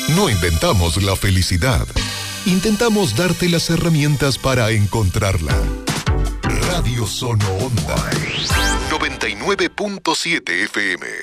No inventamos la felicidad. Intentamos darte las herramientas para encontrarla. Radio Sono Onda 99.7 FM.